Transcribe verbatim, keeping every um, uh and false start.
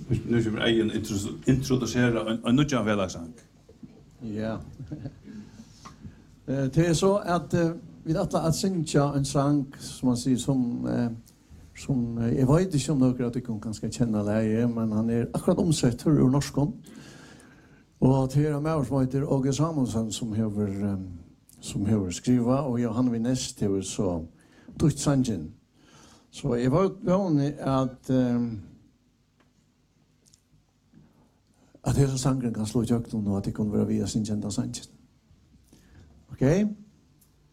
Nu kommer egen introducera en, en nudjan felagsang. Ja. Det är så att uh, vi alla att synja en sang som man säger som uh, som uh, jag vet inte om några att du kan kanske känna läge, men han är akkurat omsett ur norskon. Och det är med som heter Åge Samuelsson som har um, som har skriva och Johan Vinest har så tucht sangen. Så jag var vånig att um, att hela sangen kan slå i ögonen och att det kan vara via sin kända sangen. Okej? Okay?